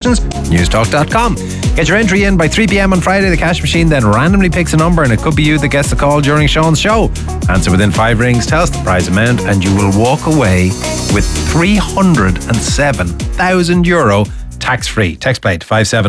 questions, newstalk.com. Get your entry in by 3 p.m. on Friday. The cash machine then randomly picks a number, and it could be you that gets the call during Sean's show. Answer within 5 rings, tell us the prize amount, and you will walk away with €307,000 tax-free. Text plate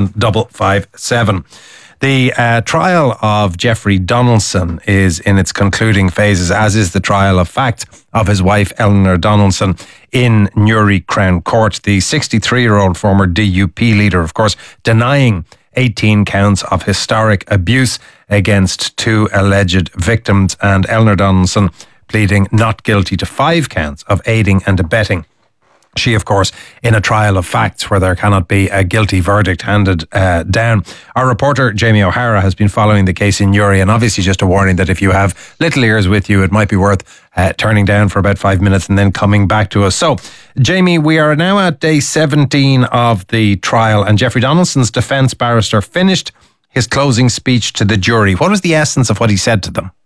57557. The trial of Jeffrey Donaldson is in its concluding phases, as is the trial of fact of his wife, Eleanor Donaldson, in Newry Crown Court. The 63-year-old former DUP leader, of course, denying 18 counts of historic abuse against 2 alleged victims, and Eleanor Donaldson pleading not guilty to 5 counts of aiding and abetting. She, of course, in a trial of facts where there cannot be a guilty verdict handed down. Our reporter, Jamie O'Hara, has been following the case in Newry, and obviously just a warning that if you have little ears with you, it might be worth turning down for about 5 minutes and then coming back to us. So, Jamie, we are now at day 17 of the trial, and Jeffrey Donaldson's defence barrister finished his closing speech to the jury. What was the essence of what he said to them?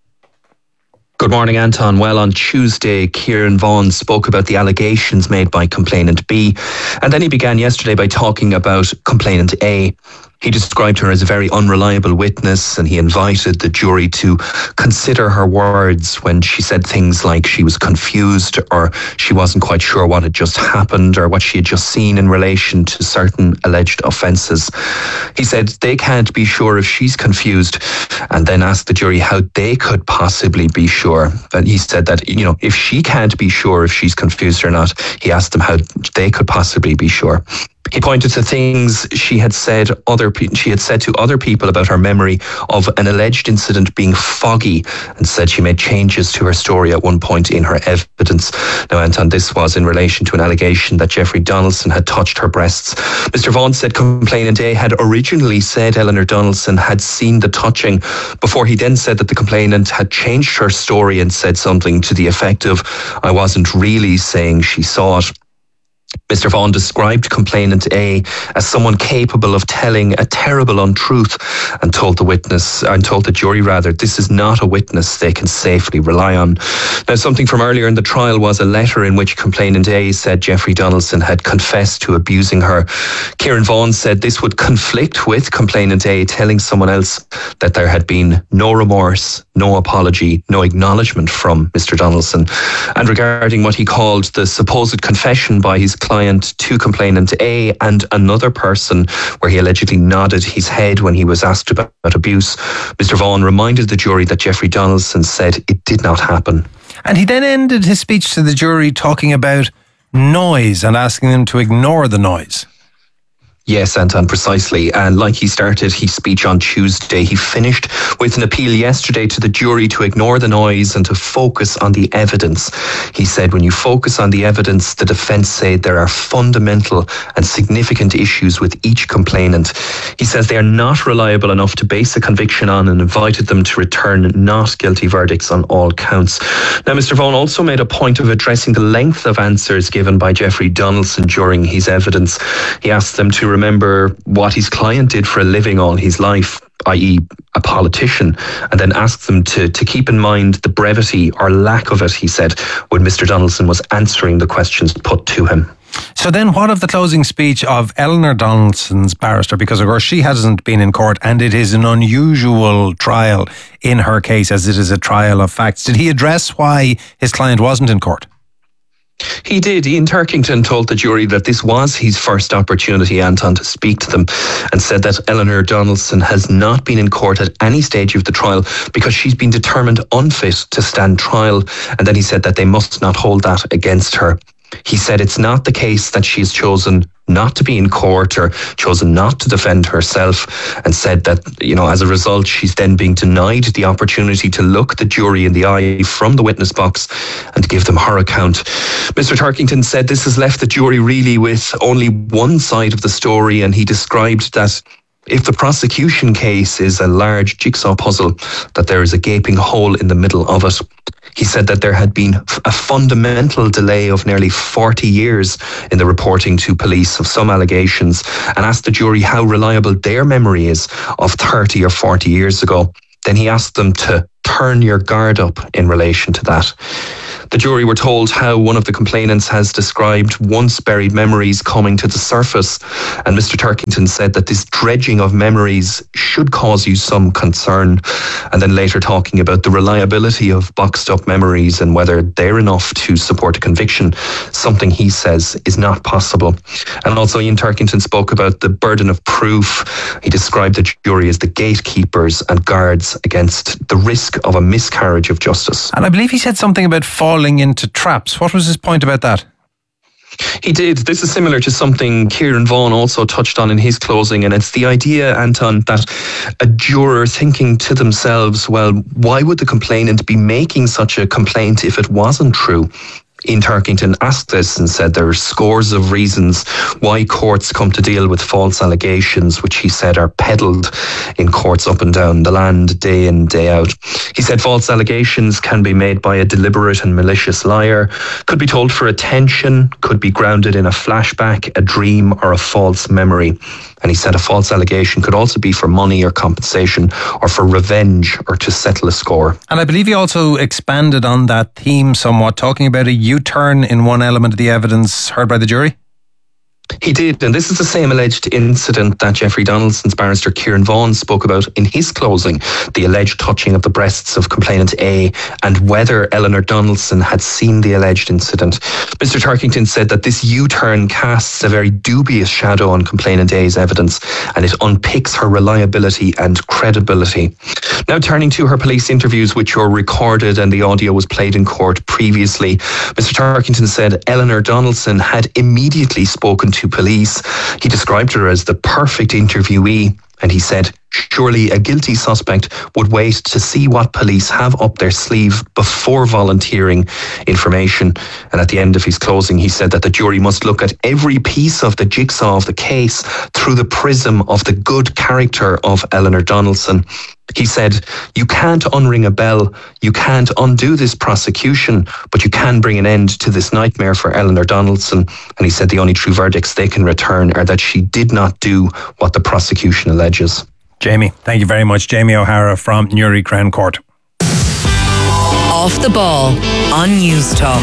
Good morning, Anton. Well, on Tuesday, Kieran Vaughan spoke about the allegations made by complainant B, and then he began yesterday by talking about complainant A. He described her as a very unreliable witness, and he invited the jury to consider her words when she said things like she was confused, or she wasn't quite sure what had just happened, or what she had just seen in relation to certain alleged offences. He said they can't be sure if she's confused, and then asked the jury how they could possibly be sure. And he said that, if she can't be sure if she's confused or not, he asked them how they could possibly be sure. He pointed to things she had said to other people about her memory of an alleged incident being foggy, and said she made changes to her story at one point in her evidence. Now, Anton, this was in relation to an allegation that Jeffrey Donaldson had touched her breasts. Mr. Vaughan said complainant A had originally said Eleanor Donaldson had seen the touching, before he then said that the complainant had changed her story and said something to the effect of, "I wasn't really saying she saw it." Mr. Vaughan described complainant A as someone capable of telling a terrible untruth, and told the jury, this is not a witness they can safely rely on. Now, something from earlier in the trial was a letter in which complainant A said Jeffrey Donaldson had confessed to abusing her. Kieran Vaughan said this would conflict with complainant A telling someone else that there had been no remorse, no apology, no acknowledgement from Mr. Donaldson. And regarding what he called the supposed confession by his client to complainant A and another person, where he allegedly nodded his head when he was asked about abuse, Mr. Vaughan reminded the jury that Jeffrey Donaldson said it did not happen. And he then ended his speech to the jury talking about noise and asking them to ignore the noise. Yes, Anton, precisely. And like he started his speech on Tuesday, he finished with an appeal yesterday to the jury to ignore the noise and to focus on the evidence. He said, when you focus on the evidence, the defence say there are fundamental and significant issues with each complainant. He says they are not reliable enough to base a conviction on, and invited them to return not guilty verdicts on all counts. Now, Mr. Vaughan also made a point of addressing the length of answers given by Jeffrey Donaldson during his evidence. He asked them to remember what his client did for a living all his life, i.e. a politician, and then asked them to keep in mind the brevity or lack of it, he said, when Mr. Donaldson was answering the questions put to him. So then what of the closing speech of Eleanor Donaldson's barrister? Because, of course, she hasn't been in court, and it is an unusual trial in her case, as it is a trial of facts. Did he address why his client wasn't in court? He did. Ian Turkington told the jury that this was his first opportunity, Anton, to speak to them, and said that Eleanor Donaldson has not been in court at any stage of the trial because she's been determined unfit to stand trial, and then he said that they must not hold that against her. He said it's not the case that she's chosen not to be in court or chosen not to defend herself, and said that, as a result, she's then being denied the opportunity to look the jury in the eye from the witness box and give them her account. Mr. Turkington said this has left the jury really with only one side of the story, and he described that if the prosecution case is a large jigsaw puzzle, that there is a gaping hole in the middle of it. He said that there had been a fundamental delay of nearly 40 years in the reporting to police of some allegations, and asked the jury how reliable their memory is of 30 or 40 years ago. Then he asked them to turn your guard up in relation to that. The jury were told how one of the complainants has described once buried memories coming to the surface, and Mr. Turkington said that this dredging of memories should cause you some concern, and then later talking about the reliability of boxed up memories and whether they're enough to support a conviction, something he says is not possible. And also Ian Turkington spoke about the burden of proof. He described the jury as the gatekeepers and guards against the risk of a miscarriage of justice. And I believe he said something about falling into traps. What was his point about that? He did. This is similar to something Kieran Vaughan also touched on in his closing, and it's the idea, Anton, that a juror thinking to themselves, well, why would the complainant be making such a complaint if it wasn't true? Ian Turkington asked this and said there are scores of reasons why courts come to deal with false allegations, which he said are peddled in courts up and down the land day in, day out. He said false allegations can be made by a deliberate and malicious liar, could be told for attention, could be grounded in a flashback, a dream, or a false memory. And he said a false allegation could also be for money or compensation, or for revenge, or to settle a score. And I believe he also expanded on that theme somewhat, talking about a U-turn in one element of the evidence heard by the jury. He did, and this is the same alleged incident that Jeffrey Donaldson's barrister Kieran Vaughan spoke about in his closing, the alleged touching of the breasts of complainant A, and whether Eleanor Donaldson had seen the alleged incident. Mr. Turkington said that this U-turn casts a very dubious shadow on complainant A's evidence, and it unpicks her reliability and credibility. Now turning to her police interviews, which were recorded and the audio was played in court previously, Mr. Turkington said Eleanor Donaldson had immediately spoken to police. He described her as the perfect interviewee, and he said surely a guilty suspect would wait to see what police have up their sleeve before volunteering information. And at the end of his closing, he said that the jury must look at every piece of the jigsaw of the case through the prism of the good character of Eleanor Donaldson. He said, you can't unring a bell, you can't undo this prosecution, but you can bring an end to this nightmare for Eleanor Donaldson. And he said the only true verdicts they can return are that she did not do what the prosecution alleges. Jamie, thank you very much. Jamie O'Hara from Newry Crown Court. Off the ball on News Talk.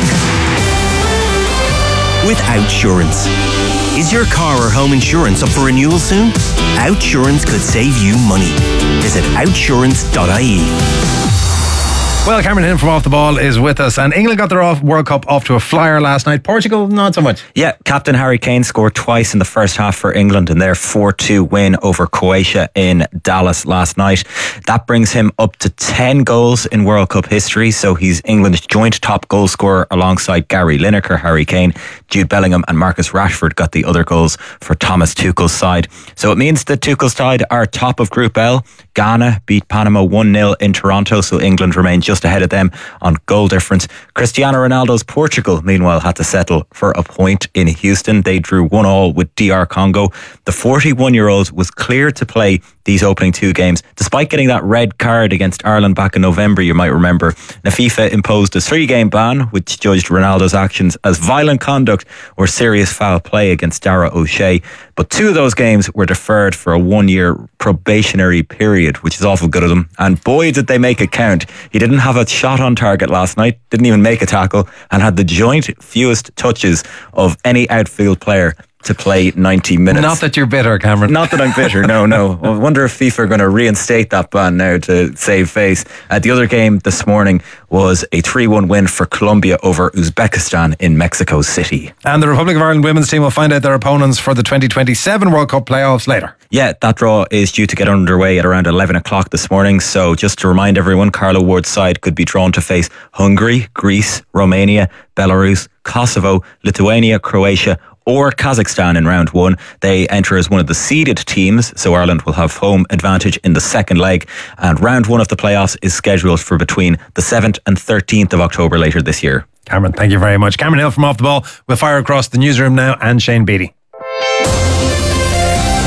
With Outsurance. Is your car or home insurance up for renewal soon? Outsurance could save you money. Visit outsurance.ie. Well, Cameron Hill from Off the Ball is with us, and England got their World Cup off to a flyer last night. Portugal, not so much. Yeah, Captain Harry Kane scored twice in the first half for England in their 4-2 win over Croatia in Dallas last night. That brings him up to 10 goals in World Cup history, so he's England's joint top goal scorer alongside Gary Lineker. Harry Kane, Jude Bellingham and Marcus Rashford got the other goals for Thomas Tuchel's side. So it means that Tuchel's side are top of Group L. Ghana beat Panama 1-0 in Toronto, so England remain just ahead of them on goal difference. Cristiano Ronaldo's Portugal, meanwhile, had to settle for a point in Houston. They drew 1-1 with DR Congo. The 41-year-old was clear to play these opening two games, despite getting that red card against Ireland back in November, you might remember. Now, FIFA imposed a 3-game ban, which judged Ronaldo's actions as violent conduct or serious foul play against Dara O'Shea. But 2 of those games were deferred for a 1-year probationary period, which is awful good of them. And boy, did they make it count. He didn't have a shot on target last night, didn't even make a tackle, and had the joint fewest touches of any outfield player to play 90 minutes. Not that you're bitter, Cameron. Not that I'm bitter, no. I wonder if FIFA are going to reinstate that ban now to save face. The other game this morning was a 3-1 win for Colombia over Uzbekistan in Mexico City. And the Republic of Ireland women's team will find out their opponents for the 2027 World Cup playoffs later. Yeah, that draw is due to get underway at around 11 o'clock this morning. So just to remind everyone, Carlo Ward's side could be drawn to face Hungary, Greece, Romania, Belarus, Kosovo, Lithuania, Croatia, or Kazakhstan in round 1. They enter as one of the seeded teams, so Ireland will have home advantage in the second leg. And round 1 of the playoffs is scheduled for between the 7th and 13th of October later this year. Cameron, thank you very much. Cameron Hill from Off the Ball. We'll fire across the newsroom now, and Shane Beattie.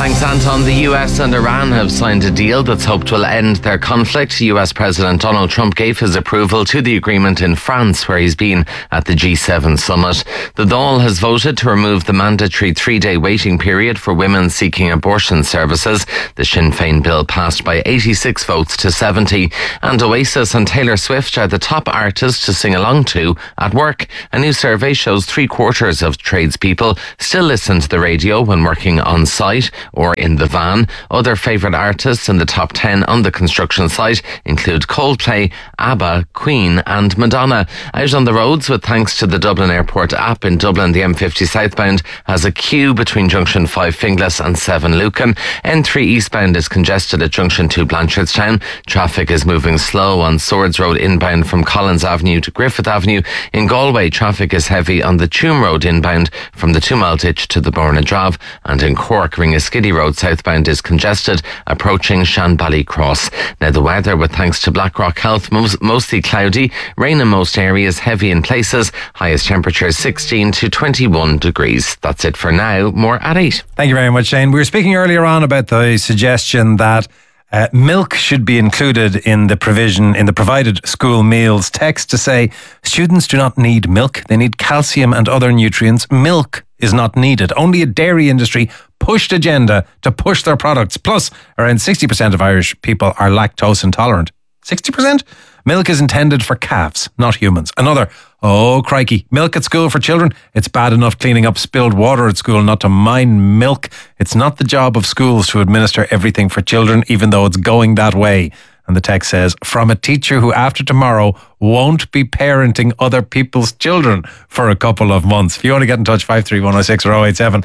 Thanks, Anton. The US and Iran have signed a deal that's hoped will end their conflict. US President Donald Trump gave his approval to the agreement in France, where he's been at the G7 summit. The Dáil has voted to remove the mandatory 3-day waiting period for women seeking abortion services. The Sinn Féin bill passed by 86 votes to 70. And Oasis and Taylor Swift are the top artists to sing along to at work. A new survey shows 3/4 of tradespeople still listen to the radio when working on site or in the van. Other favourite artists in the top 10 on the construction site include Coldplay, ABBA, Queen and Madonna. Out on the roads, with thanks to the Dublin Airport app in Dublin, the M50 southbound has a queue between Junction 5 Finglas and 7 Lucan. N3 eastbound is congested at Junction 2 Blanchardstown. Traffic is moving slow on Swords Road inbound from Collins Avenue to Griffith Avenue. In Galway, traffic is heavy on the Tuam Road inbound from the 2 Mile Ditch to the Borna Drave, and in Cork, Ringaskiddy Road southbound is congested approaching Shanbally Cross. Now the weather, with thanks to Blackrock Health, mostly cloudy, rain in most areas, heavy in places, highest temperature 16 to 21 degrees. That's it for now. More at 8. Thank you very much, Shane. We were speaking earlier on about the suggestion that milk should be included in the provided school meals. Text to say students do not need milk. They need calcium and other nutrients. Milk is not needed. Only a dairy industry pushed agenda to push their products. Plus, around 60% of Irish people are lactose intolerant. 60%? Milk is intended for calves, not humans. Another, oh crikey, milk at school for children? It's bad enough cleaning up spilled water at school, not to mind milk. It's not the job of schools to administer everything for children, even though it's going that way. And the text says, from a teacher who after tomorrow won't be parenting other people's children for a couple of months. If you want to get in touch, 53106 or 087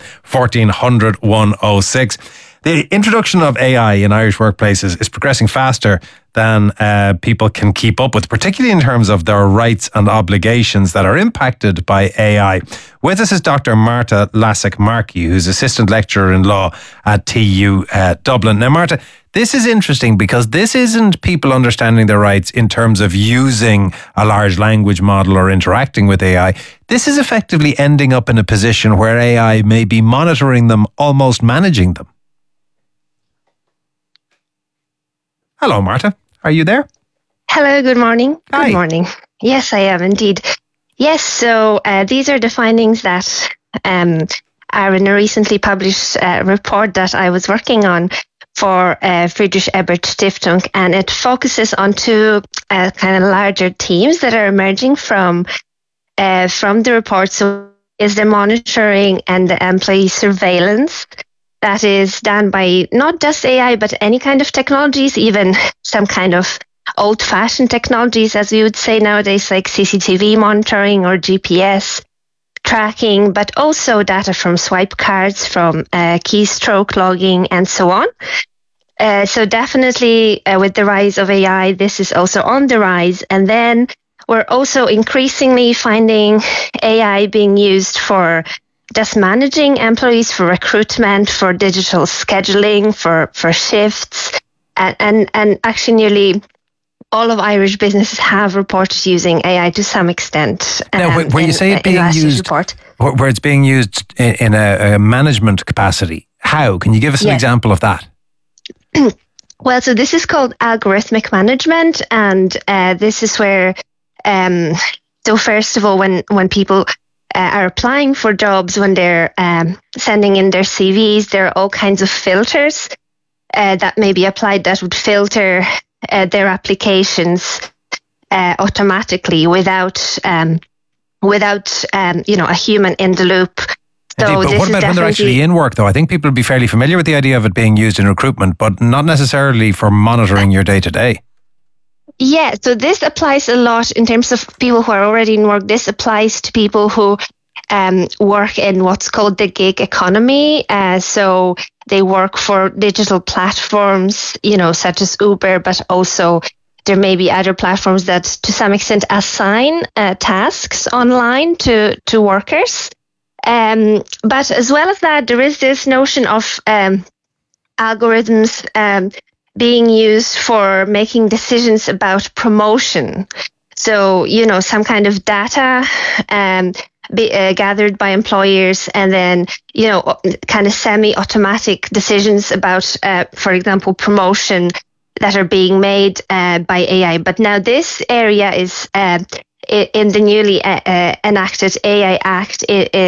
1400 106. The introduction of AI in Irish workplaces is progressing faster than people can keep up with, particularly in terms of their rights and obligations that are impacted by AI. With us is Dr. Marta Lassick-Markey, who's Assistant Lecturer in Law at TU Dublin. Now, Marta, this is interesting because this isn't people understanding their rights in terms of using a large language model or interacting with AI. This is effectively ending up in a position where AI may be monitoring them, almost managing them. Hello, Marta. Are you there? Hello, good morning. Hi. Good morning. Yes, I am indeed. Yes, so these are the findings that are in a recently published report that I was working on for Friedrich Ebert Stiftung, and it focuses on two kind of larger themes that are emerging from the report. So is the monitoring and the employee surveillance that is done by not just AI, but any kind of technologies, even some kind of old-fashioned technologies, as we would say nowadays, like CCTV monitoring or GPS tracking, but also data from swipe cards, from keystroke logging, and so on. So definitely with the rise of AI, this is also on the rise. And then we're also increasingly finding AI being used for just managing employees, for recruitment, for digital scheduling, for shifts, and actually nearly all of Irish businesses have reported using AI to some extent. Now, where you say it being used, where it's being used in a management capacity, how? Can you give us an example of that? Well, so this is called algorithmic management, and this is where, so first of all, when people are applying for jobs, when they're sending in their CVs, there are all kinds of filters that may be applied that would filter their applications automatically without a human in the loop. So indeed, but what about when they're actually in work, though? I think people would be fairly familiar with the idea of it being used in recruitment, but not necessarily for monitoring your day-to-day. Yeah, so this applies a lot in terms of people who are already in work. This applies to people who work in what's called the gig economy. So they work for digital platforms, such as Uber, but also there may be other platforms that to some extent assign tasks online to workers. But as well as that, there is this notion of algorithms being used for making decisions about promotion. So, some kind of data gathered by employers, and then, kind of semi-automatic decisions about, for example, promotion that are being made by AI. But now this area is in the newly enacted AI Act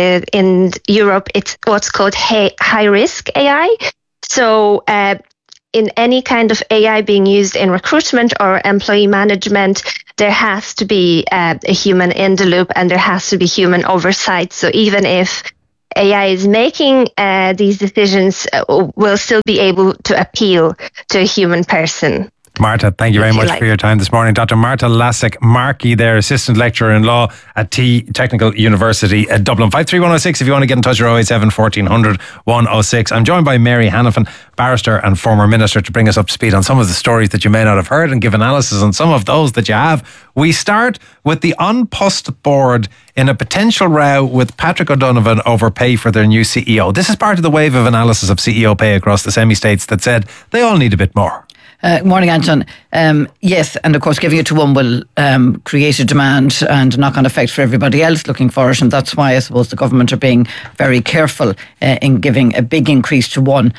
in Europe. It's what's called high-risk AI. So in any kind of AI being used in recruitment or employee management, there has to be a human in the loop, and there has to be human oversight. So even if AI is making these decisions, we'll still be able to appeal to a human person. Marta, thank you very much for your time this morning. Dr. Marta Lasek-Markey there, Assistant Lecturer in Law at Technical University at Dublin. 53106 if you want to get in touch, or 087 1400 106. I'm joined by Mary Hanafin, barrister and former minister, to bring us up to speed on some of the stories that you may not have heard and give analysis on some of those that you have. We start with the An Post board in a potential row with Patrick O'Donovan over pay for their new CEO. This is part of the wave of analysis of CEO pay across the semi-states that said they all need a bit more. Good morning, Anton. Yes, and of course giving it to one will create a demand and a knock-on effect for everybody else looking for it, and that's why I suppose the government are being very careful in giving a big increase to one.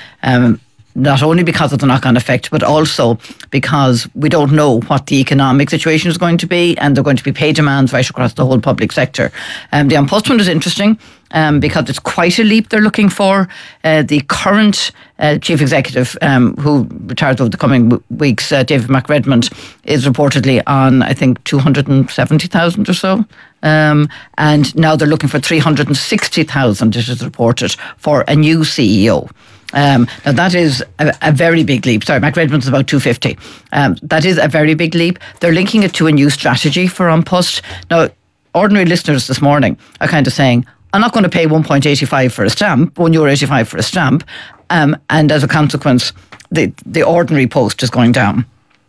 Not only because of the knock-on effect, but also because we don't know what the economic situation is going to be, and there are going to be pay demands right across the whole public sector. The An Post one is interesting because it's quite a leap they're looking for. The current chief executive, who retires over the coming weeks, David McRedmond, is reportedly on, I think, 270,000 or so. And now they're looking for 360,000, it is reported, for a new CEO. Now that is a very big leap. Sorry, McRedmond's about 250. That is a very big leap. They're linking it to a new strategy for An Post. Now, ordinary listeners this morning are kind of saying, I'm not going to pay 1.85 for a stamp, €1.85 for a stamp, and as a consequence, the ordinary post is going down.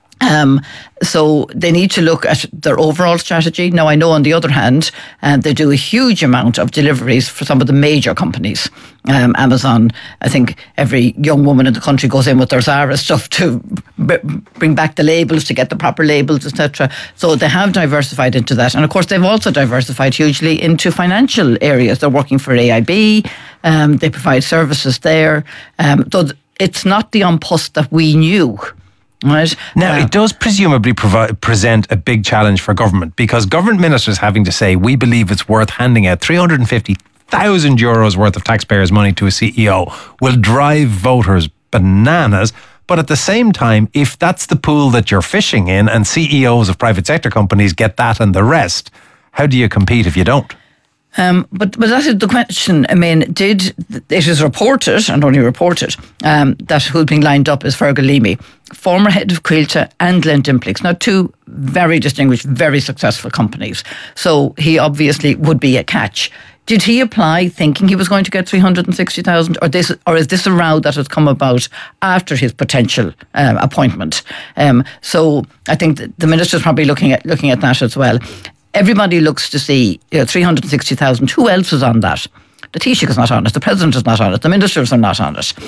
So they need to look at their overall strategy. Now, I know on the other hand, they do a huge amount of deliveries for some of the major companies. Amazon, I think every young woman in the country goes in with their Zara stuff to bring back the labels, to get the proper labels, etc. So they have diversified into that. And of course, they've also diversified hugely into financial areas. They're working for AIB. They provide services there. So it's not the An Post that we knew. Right. Now, it does presumably present a big challenge for government, because government ministers having to say, we believe it's worth handing out €350,000 worth of taxpayers' money to a CEO will drive voters bananas. But at the same time, if that's the pool that you're fishing in and CEOs of private sector companies get that and the rest, how do you compete if you don't? But that is the question. I mean, it is reported, and only reported, that who's being lined up is Fergal Leamy, former head of Quilta and Glendimplix. Now, two very distinguished, very successful companies. So he obviously would be a catch. Did he apply thinking he was going to get 360,000, or is this a row that has come about after his potential appointment? So I think the minister's probably looking at that as well. Everybody looks to see 360,000. Who else is on that? The Taoiseach is not on it. The President is not on it. The ministers are not on it.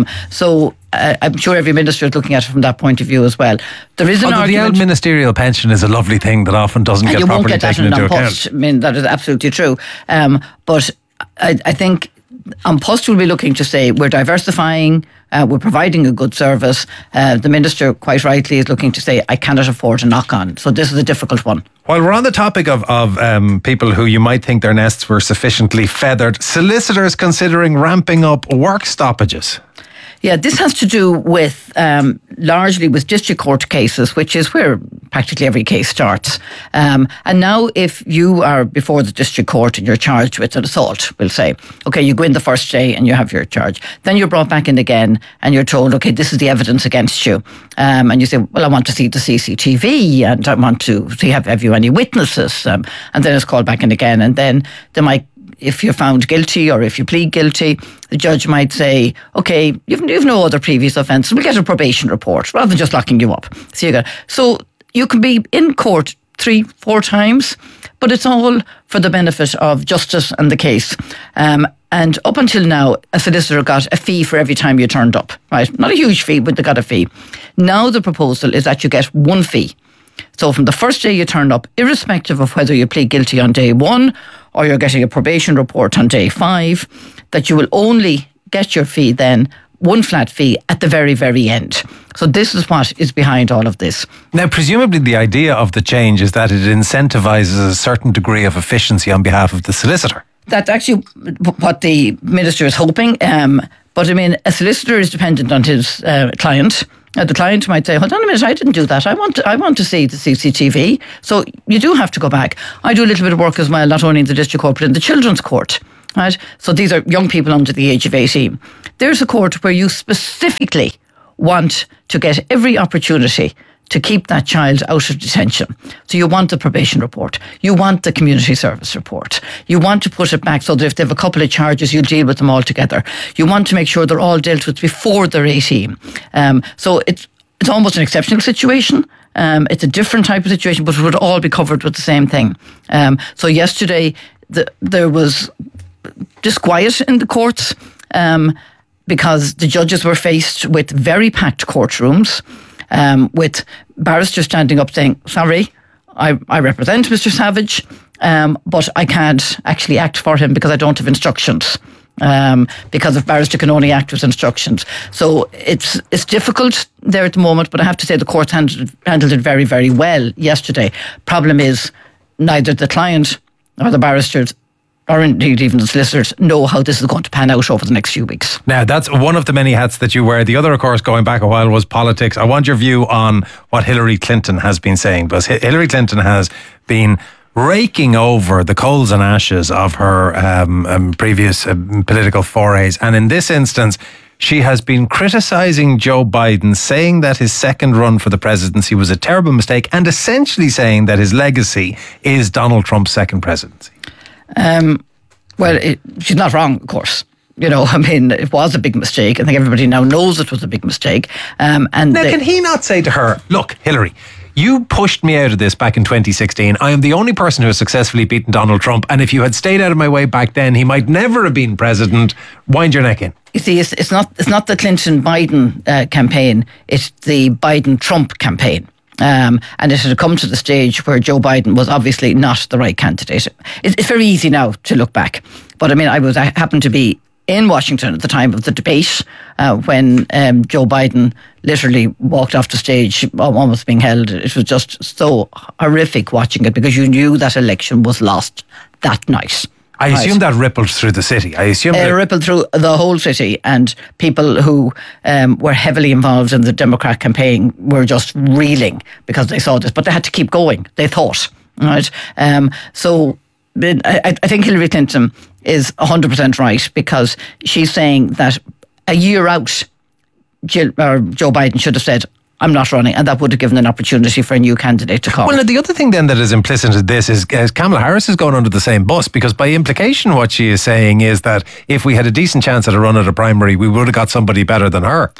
So I'm sure every minister is looking at it from that point of view as well. There is an argument. The old ministerial pension is a lovely thing that often doesn't get properly taken into account. I mean, that is absolutely true. But I think An Post will be looking to say we're diversifying, we're providing a good service. The minister, quite rightly, is looking to say I cannot afford a knock-on. So this is a difficult one. While we're on the topic of people who you might think their nests were sufficiently feathered, solicitors considering ramping up work stoppages. Yeah, this has to do with largely with district court cases, which is where practically every case starts. And now if you are before the district court and you're charged with an assault, we'll say, okay, you go in the first day and you have your charge. Then you're brought back in again and you're told, okay, this is the evidence against you. And you say, well, I want to see the CCTV and I want to see, have you any witnesses? And then it's called back in again. And then they might, if you're found guilty or if you plead guilty, the judge might say, okay, you've no other previous offence. We'll get a probation report rather than just locking you up. So you can be in court 3-4 times, but it's all for the benefit of justice and the case. And up until now, a solicitor got a fee for every time you turned up, right? Not a huge fee, but they got a fee. Now the proposal is that you get one fee. So from the first day you turn up, irrespective of whether you plead guilty on day 1 or you're getting a probation report on day 5, that you will only get your fee then, one flat fee at the very, very end. So this is what is behind all of this. Now, presumably the idea of the change is that it incentivises a certain degree of efficiency on behalf of the solicitor. That's actually what the minister is hoping. But I mean, a solicitor is dependent on his client. The client might say, hold on a minute, I didn't do that. I want to see the CCTV. So you do have to go back. I do a little bit of work as well, not only in the district court, but in the children's court. Right? So these are young people under the age of 18. There's a court where you specifically want to get every opportunity to keep that child out of detention. So you want the probation report. You want the community service report. You want to put it back so that if they have a couple of charges, you'll deal with them all together. You want to make sure they're all dealt with before they're 18. So it's almost an exceptional situation. It's a different type of situation, but it would all be covered with the same thing. So yesterday, there was disquiet in the courts because the judges were faced with very packed courtrooms, with barristers standing up saying, sorry, I represent Mr. Savage, but I can't actually act for him because I don't have instructions, because a barrister can only act with instructions. So it's difficult there at the moment, but I have to say the court handled it very, very well yesterday. Problem is, neither the client or the barristers or indeed even the solicitors know how this is going to pan out over the next few weeks. Now, that's one of the many hats that you wear. The other, of course, going back a while, was politics. I want your view on what Hillary Clinton has been saying, because Hillary Clinton has been raking over the coals and ashes of her previous political forays. And in this instance, she has been criticising Joe Biden, saying that his second run for the presidency was a terrible mistake, and essentially saying that his legacy is Donald Trump's second presidency. She's not wrong, of course. You know, I mean, it was a big mistake. I think everybody now knows it was a big mistake. Can he not say to her, look, Hillary, you pushed me out of this back in 2016. I am the only person who has successfully beaten Donald Trump. And if you had stayed out of my way back then, he might never have been president. Wind your neck in. You see, it's not the Clinton-Biden campaign. It's the Biden-Trump campaign. And it had come to the stage where Joe Biden was obviously not the right candidate. It's very easy now to look back. But I mean, I happened to be in Washington at the time of the debate when Joe Biden literally walked off the stage, almost being held. It was just so horrific watching it because you knew that election was lost that night. I assume that rippled through the city. It rippled through the whole city, and people who were heavily involved in the Democrat campaign were just reeling because they saw this, but they had to keep going, they thought. Right? So I think Hillary Clinton is 100% right, because she's saying that a year out, Joe Biden should have said, I'm not running, and that would have given an opportunity for a new candidate to come. Well, the other thing then that is implicit in this is Kamala Harris is going under the same bus, because by implication what she is saying is that if we had a decent chance at a run at a primary, we would have got somebody better than her.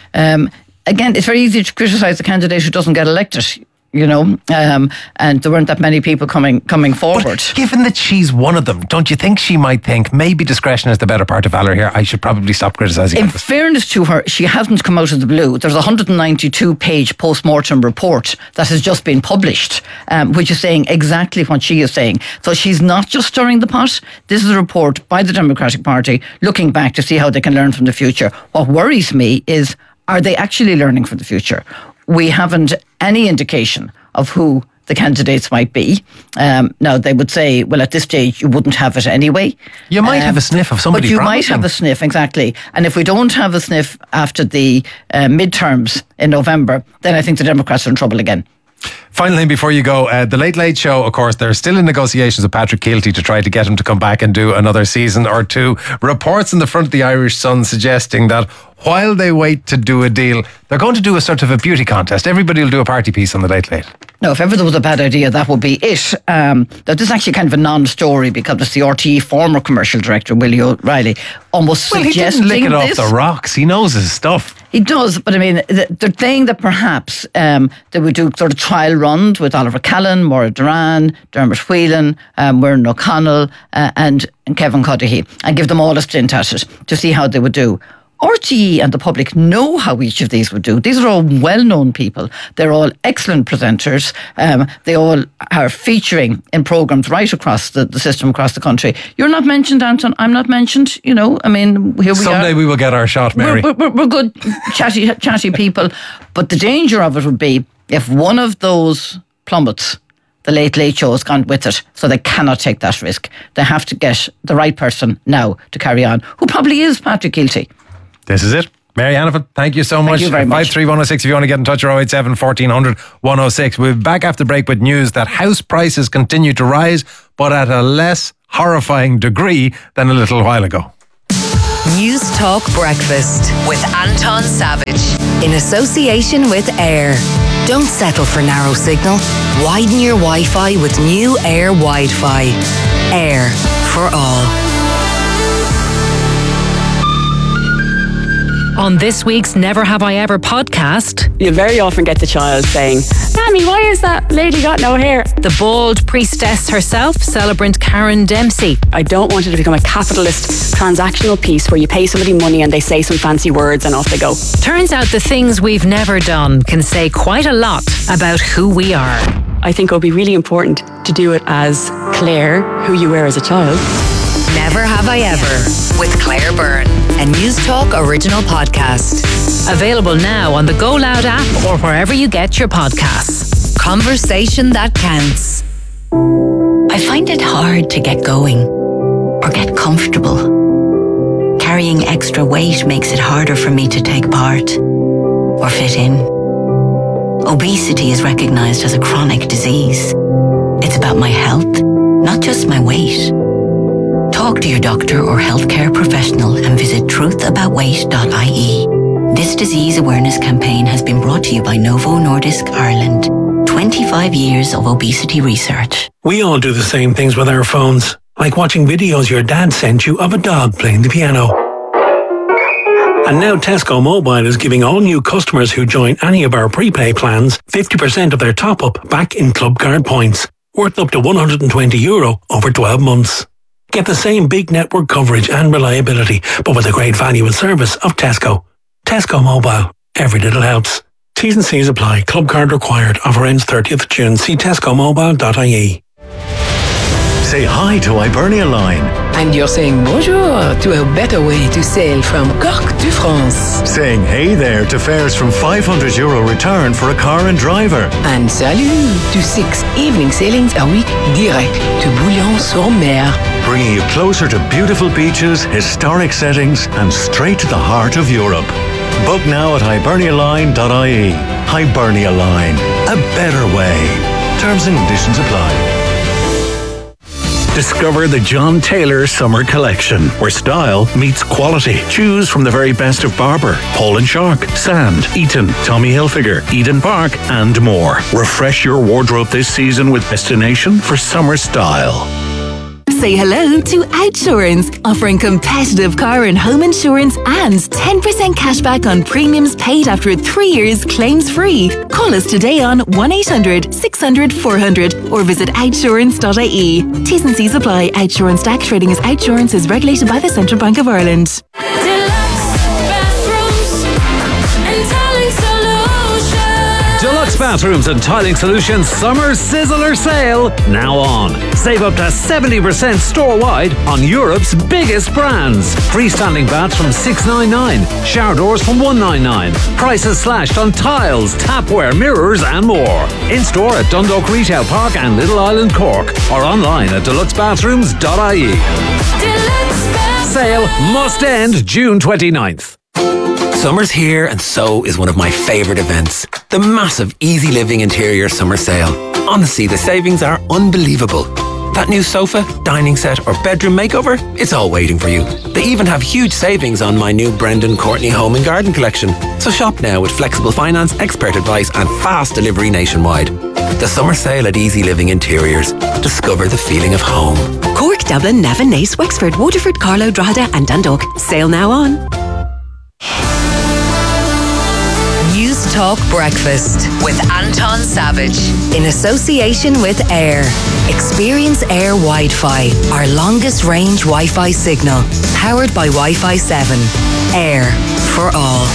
Again, it's very easy to criticise the candidate who doesn't get elected. You know, and there weren't that many people coming forward. But given that she's one of them, don't you think she might think maybe discretion is the better part of valour here? I should probably stop criticising her. In fairness to her, she hasn't come out of the blue. There's a 192-page post-mortem report that has just been published, which is saying exactly what she is saying. So she's not just stirring the pot. This is a report by the Democratic Party looking back to see how they can learn from the future. What worries me is, are they actually learning from the future? We haven't any indication of who the candidates might be. Now, they would say, well, at this stage, you wouldn't have it anyway. You might have a sniff of somebody promising. But you might have a sniff, exactly. And if we don't have a sniff after the midterms in November, then I think the Democrats are in trouble again. Finally, before you go, the Late Late Show, of course, they're still in negotiations with Patrick Kielty to try to get him to come back and do another season or two. Reports in the front of the Irish Sun suggesting that while they wait to do a deal, they're going to do a sort of a beauty contest. Everybody will do a party piece on the Late Late. No, if ever there was a bad idea, that would be it. This is actually kind of a non-story because it's the RTE former commercial director, Willie O'Reilly, almost suggesting this. Well, he didn't lick it off the rocks. He knows his stuff. He does, but I mean, they're saying that perhaps they would do sort of trial runs with Oliver Callan, Maura Duran, Dermot Whelan, Muireann O'Connell and Kevin Cuddihy, and give them all a stint at it to see how they would do. RTE and the public know how each of these would do. These are all well-known people. They're all excellent presenters. They all are featuring in programmes right across the system, across the country. You're not mentioned, Anton. I'm not mentioned. You know, I mean, here we are. Someday we will get our shot, Mary. We're good, chatty people. But the danger of it would be if one of those plummets, the Late Show has gone with it, so they cannot take that risk. They have to get the right person now to carry on, who probably is Patrick Keelty. This is it. Mary Hannafin, thank you so much. Thank you very much. 53106 if you want to get in touch, or 087 1400 106. We'll be back after the break with news that house prices continue to rise, but at a less horrifying degree than a little while ago. News Talk Breakfast with Anton Savage in association with Air. Don't settle for narrow signal. Widen your Wi-Fi with new Air Wi-Fi. Air for all. On this week's Never Have I Ever podcast, you very often get the child saying, "Mammy, why is that lady got no hair?" The bald priestess herself, celebrant Karen Dempsey. I don't want it to become a capitalist transactional piece where you pay somebody money and they say some fancy words and off they go. Turns out the things we've never done can say quite a lot about who we are. I think it would be really important to do it as Claire, who you were as a child. Never Have I Ever with Claire Byrne, a News Talk original podcast. Available now on the Go Loud app or wherever you get your podcasts. Conversation that counts. I find it hard to get going or get comfortable. Carrying extra weight makes it harder for me to take part or fit in. Obesity is recognized as a chronic disease. It's about my health, not just my weight. Talk to your doctor or healthcare professional and visit truthaboutweight.ie. This disease awareness campaign has been brought to you by Novo Nordisk Ireland. 25 years of obesity research. We all do the same things with our phones, like watching videos your dad sent you of a dog playing the piano. And now Tesco Mobile is giving all new customers who join any of our prepay plans 50% of their top-up back in club card points, worth up to €120 over 12 months. Get the same big network coverage and reliability, but with the great value and service of Tesco. Tesco Mobile. Every little helps. T's and C's apply. Club card required. Offer ends 30th June. See tescomobile.ie. Say hi to Hibernia Line. And you're saying bonjour to a better way to sail from Cork to France. Saying hey there to fares from €500 return for a car and driver. And salut to 6 evening sailings a week direct to Bouillon-sur-Mer. Bringing you closer to beautiful beaches, historic settings, and straight to the heart of Europe. Book now at hibernialine.ie. Hibernia Line. A better way. Terms and conditions apply. Discover the John Taylor Summer Collection, where style meets quality. Choose from the very best of Barber, Paul & Shark, Sand, Eton, Tommy Hilfiger, Eden Park, and more. Refresh your wardrobe this season with destination for summer style. Say hello to Outsurance, offering competitive car and home insurance and 10% cashback on premiums paid after 3 years claims-free. Call us today on 1-800-600-400 or visit outsurance.ie. T's and C's apply. Outsurance DAC trading as Outsurance is regulated by the Central Bank of Ireland. Deluxe Bathrooms and Tiling Solutions Summer Sizzler Sale now on. Save up to 70% store-wide on Europe's biggest brands. Freestanding baths from $699, shower doors from $199. Prices slashed on tiles, tapware, mirrors and more. In-store at Dundalk Retail Park and Little Island Cork or online at deluxebathrooms.ie. Sale must end June 29th. Summer's here and so is one of my favourite events. The massive Easy Living Interior Summer Sale. Honestly, the savings are unbelievable. That new sofa, dining set or bedroom makeover, it's all waiting for you. They even have huge savings on my new Brendan Courtney Home and Garden collection. So shop now with flexible finance, expert advice and fast delivery nationwide. The summer sale at Easy Living Interiors. Discover the feeling of home. Cork, Dublin, Navan, Naas, Wexford, Waterford, Carlow, Drogheda and Dundalk. Sale now on. News Talk Breakfast with Anton Savage in association with Air. Experience Air Wi-Fi, our longest range Wi-Fi signal, powered by Wi-Fi 7. Air for all.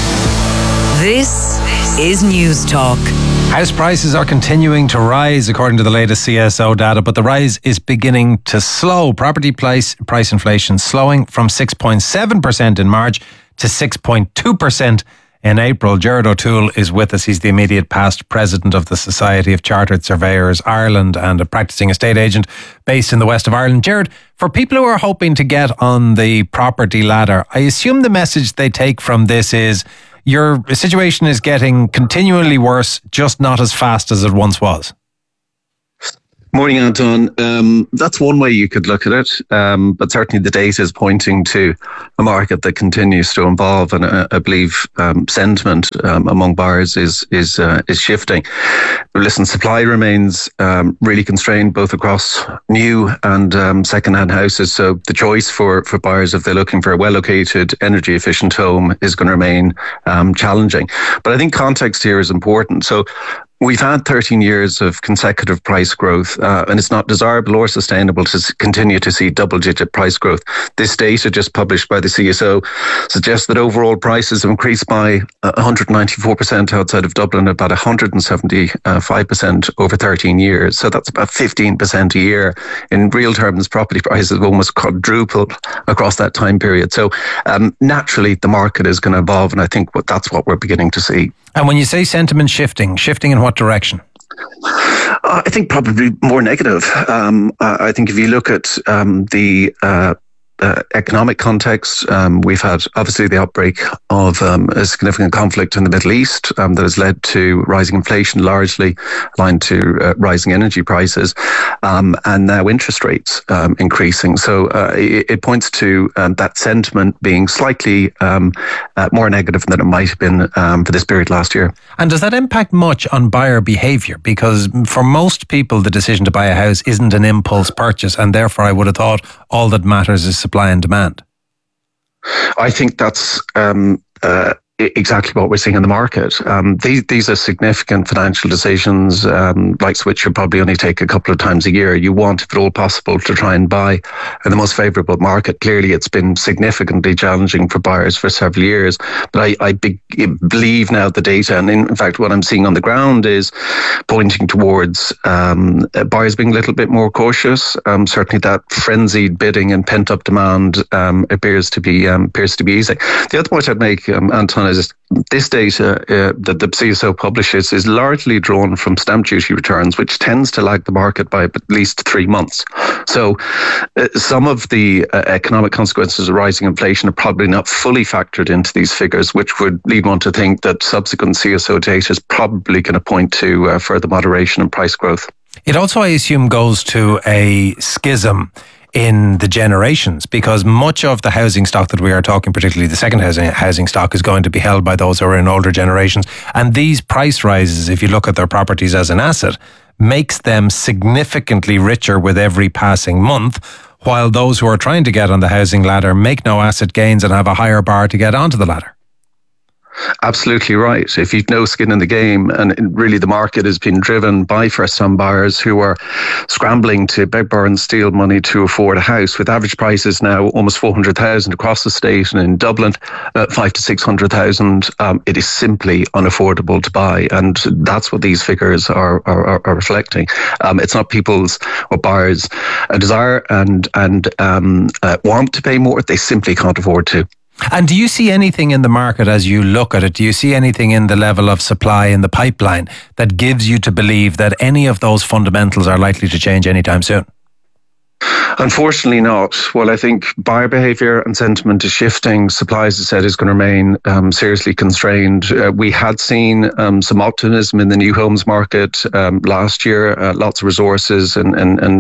This is News Talk. House prices are continuing to rise according to the latest CSO data, but the rise is beginning to slow. Property price inflation slowing from 6.7% in March to 6.2% in April. Gerard O'Toole is with us. He's the immediate past president of the Society of Chartered Surveyors Ireland and a practicing estate agent based in the west of Ireland. Gerard, for people who are hoping to get on the property ladder, I assume the message they take from this is your situation is getting continually worse, just not as fast as it once was. Morning, Anton. That's one way you could look at it, but certainly the data is pointing to a market that continues to evolve, and I believe sentiment among buyers is shifting. Listen, supply remains really constrained both across new and second-hand houses, so the choice for buyers, if they're looking for a well-located, energy-efficient home, is going to remain challenging. But I think context here is important. So we've had 13 years of consecutive price growth, and it's not desirable or sustainable to continue to see double-digit price growth. This data just published by the CSO suggests that overall prices have increased by 194% outside of Dublin, about 175% over 13 years. So that's about 15% a year. In real terms, property prices have almost quadrupled across that time period. So naturally, the market is going to evolve, and I think that's what we're beginning to see. And when you say sentiment shifting in what direction? I think probably more negative. I think if you look at the economic context, we've had obviously the outbreak of a significant conflict in the Middle East that has led to rising inflation, largely aligned to rising energy prices, and now interest rates increasing. So it points to that sentiment being slightly more negative than it might have been for this period last year. And does that impact much on buyer behaviour? Because for most people, the decision to buy a house isn't an impulse purchase, and therefore I would have thought all that matters is supply and demand. I think that's exactly what we're seeing in the market. These are significant financial decisions, like which you probably only take a couple of times a year. You want, if at all possible, to try and buy in the most favourable market. Clearly, it's been significantly challenging for buyers for several years. But I believe now the data, and in fact what I'm seeing on the ground is pointing towards buyers being a little bit more cautious. Certainly that frenzied bidding and pent-up demand appears to be easing. The other point I'd make, Anton, is this data that the CSO publishes is largely drawn from stamp duty returns, which tends to lag the market by at least 3 months. So some of the economic consequences of rising inflation are probably not fully factored into these figures, which would lead one to think that subsequent CSO data is probably going to point to further moderation in price growth. It also, I assume, goes to a schism in the generations, because much of the housing stock that we are talking, particularly the second housing stock, is going to be held by those who are in older generations. And these price rises, if you look at their properties as an asset, makes them significantly richer with every passing month, while those who are trying to get on the housing ladder make no asset gains and have a higher bar to get onto the ladder. Absolutely right. If you've no skin in the game, and really the market has been driven by first-time buyers who are scrambling to beg, borrow and steal money to afford a house, with average prices now almost 400,000 across the state, and in Dublin 500,000 to 600,000, it is simply unaffordable to buy, and that's what these figures are reflecting. It's not people's or buyers' desire and want to pay more; they simply can't afford to. And do you see anything in the market as you look at it? Do you see anything in the level of supply in the pipeline that gives you to believe that any of those fundamentals are likely to change anytime soon? Unfortunately not. Well, I think buyer behaviour and sentiment is shifting. Supply, as I said, is going to remain seriously constrained. We had seen some optimism in the new homes market last year, lots of resources and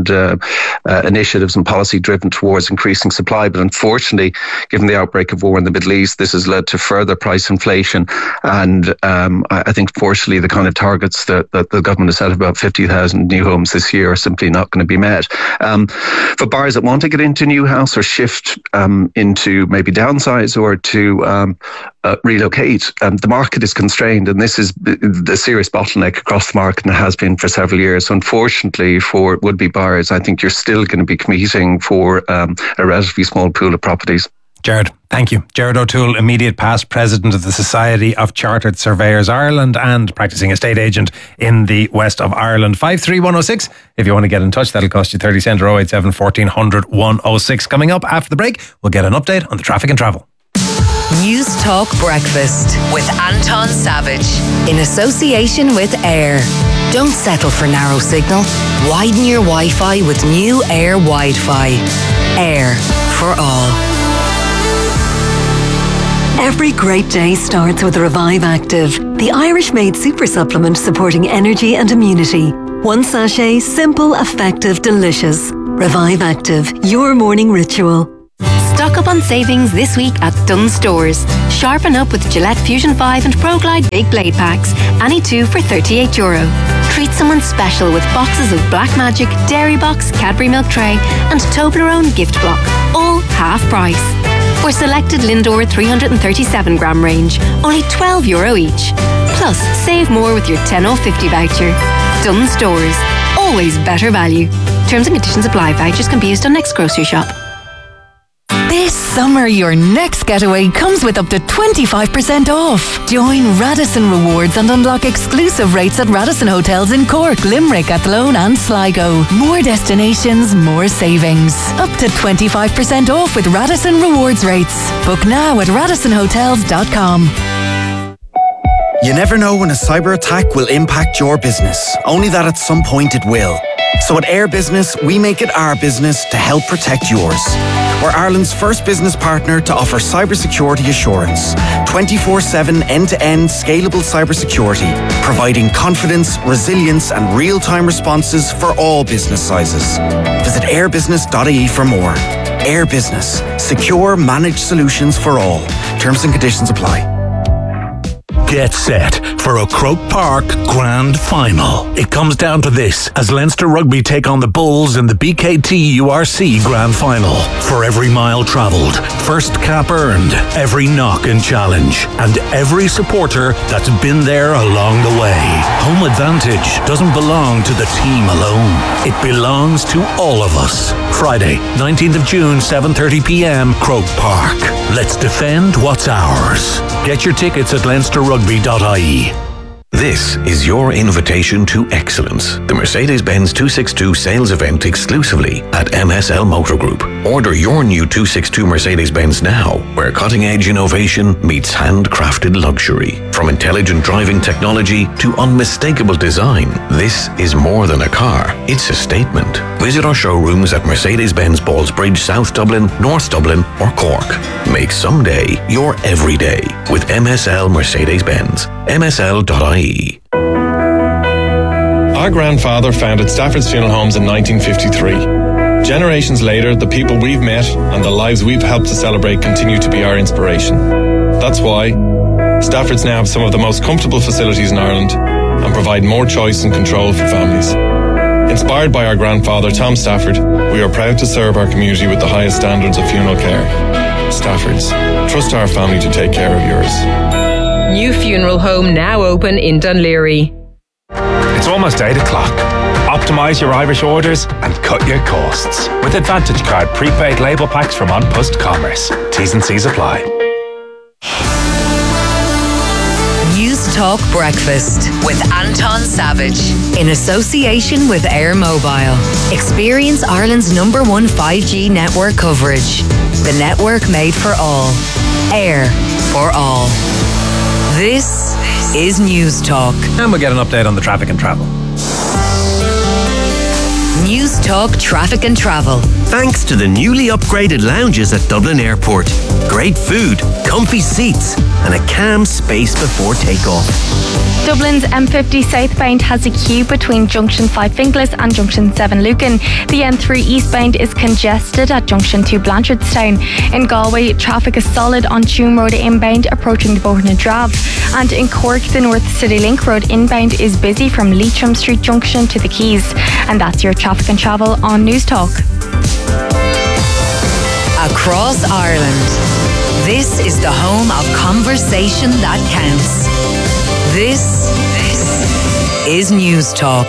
initiatives and policy driven towards increasing supply. But unfortunately, given the outbreak of war in the Middle East, this has led to further price inflation. And I think, fortunately, the kind of targets that the government has set, about 50,000 new homes this year, are simply not going to be met. For buyers that want to get into a new house or shift into maybe downsize or to relocate, the market is constrained, and this is the serious bottleneck across the market and has been for several years. So unfortunately for would-be buyers, I think you're still going to be competing for a relatively small pool of properties. Jared, thank you. Jared O'Toole, immediate past president of the Society of Chartered Surveyors Ireland and practicing estate agent in the west of Ireland. 53106. If you want to get in touch, that'll cost you 30 cents or 087 1400 106. Coming up after the break, we'll get an update on the traffic and travel. News Talk Breakfast with Anton Savage in association with Air. Don't settle for narrow signal. Widen your Wi-Fi with new Air Wi-Fi. Air for all. Every great day starts with Revive Active, the Irish-made super supplement supporting energy and immunity. One sachet, simple, effective, delicious. Revive Active, your morning ritual. Stock up on savings this week at Dunnes Stores. Sharpen up with Gillette Fusion 5 and ProGlide Big Blade Packs. Any two for €38. Treat someone special with boxes of Black Magic, Dairy Box, Cadbury Milk Tray and Toblerone Gift Block. All half price. For selected Lindor 337-gram range, only €12 each. Plus, save more with your 10/50 voucher. Dunnes Stores. Always better value. Terms and conditions apply. Vouchers can be used on next grocery shop. This summer, your next getaway comes with up to 25% off. Join Radisson Rewards and unlock exclusive rates at Radisson Hotels in Cork, Limerick, Athlone and Sligo. More destinations, more savings. Up to 25% off with Radisson Rewards rates. Book now at radissonhotels.com. You never know when a cyber attack will impact your business, only that at some point it will. So at Air Business, we make it our business to help protect yours. We're Ireland's first business partner to offer cybersecurity assurance. 24/7 end-to-end scalable cybersecurity, providing confidence, resilience and real-time responses for all business sizes. Visit airbusiness.ie for more. Air Business. Secure, managed solutions for all. Terms and conditions apply. Get set for a Croke Park Grand Final. It comes down to this as Leinster Rugby take on the Bulls in the BKT URC Grand Final. For every mile travelled, first cap earned, every knock and challenge, and every supporter that's been there along the way. Home advantage doesn't belong to the team alone. It belongs to all of us. Friday, 19th of June, 7:30 p.m, Croke Park. Let's defend what's ours. Get your tickets at leinsterrugby.ie. This is your invitation to excellence. The Mercedes-Benz 262 sales event exclusively at MSL Motor Group. Order your new 262 Mercedes-Benz now, where cutting-edge innovation meets handcrafted luxury. From intelligent driving technology to unmistakable design, this is more than a car. It's a statement. Visit our showrooms at Mercedes-Benz Ballsbridge, South Dublin, North Dublin or Cork. Make someday your everyday with MSL Mercedes-Benz. MSL.ie. Our grandfather founded Stafford's Funeral Homes in 1953. Generations later, the people we've met and the lives we've helped to celebrate continue to be our inspiration. That's why Stafford's now have some of the most comfortable facilities in Ireland and provide more choice and control for families. Inspired by our grandfather, Tom Stafford, we are proud to serve our community with the highest standards of funeral care. Stafford's. Trust our family to take care of yours. New funeral home now open in Dunleary. It's almost 8 o'clock. Optimise your Irish orders and cut your costs with Advantage Card prepaid label packs from On Post Commerce. T's and C's apply. News Talk Breakfast with Anton Savage in association with Air Mobile. Experience Ireland's #1 5G network coverage. The network made for all. Air for all. This is News Talk. And we'll get an update on the traffic and travel. News Talk Traffic and Travel. Thanks to the newly upgraded lounges at Dublin Airport. Great food, comfy seats, and a calm space before takeoff. Dublin's M50 southbound has a queue between Junction 5 Finglas and Junction 7 Lucan. The M3 eastbound is congested at Junction 2 Blanchardstown. In Galway, traffic is solid on Tuam Road inbound approaching the Bourne and Drave. And in Cork, the North City Link Road inbound is busy from Leitrim Street Junction to the Quays. And that's your traffic and travel on News Talk. across Ireland. This is the home of conversation that counts. This is News Talk.